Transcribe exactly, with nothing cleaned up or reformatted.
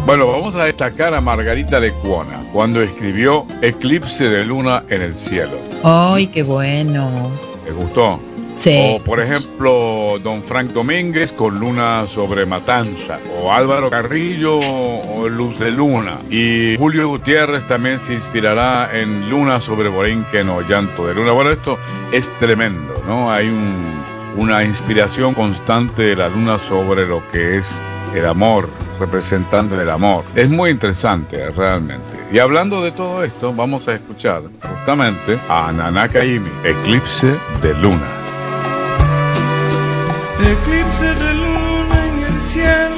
Bueno, vamos a destacar a Margarita Lecuona, cuando escribió Eclipse de luna en el cielo. ¡Ay, qué bueno! ¿Te gustó? Sí. O, por ejemplo, Don Frank Domínguez con Luna sobre Matanza. O Álvaro Carrillo o Luz de Luna. Y Julio Gutiérrez también se inspirará en Luna sobre Borinquen o Llanto de Luna. Bueno, esto es tremendo, ¿no? Hay un, una inspiración constante de la luna sobre lo que es el amor, representante del amor. Es muy interesante, realmente. Y hablando de todo esto, vamos a escuchar justamente a Naná Caymmi, Eclipse de Luna. Eclipse de luna en el cielo.